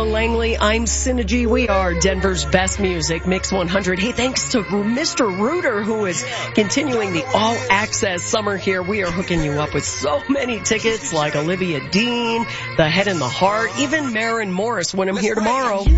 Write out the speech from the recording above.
Langley. I'm Synergy. We are Denver's best music, Mix 100. Hey, thanks to Mr. Rooter, who is continuing the all-access summer here. We are hooking you up with so many tickets like Olivia Dean, The Head and the Heart, even Maren Morris when I'm here tomorrow.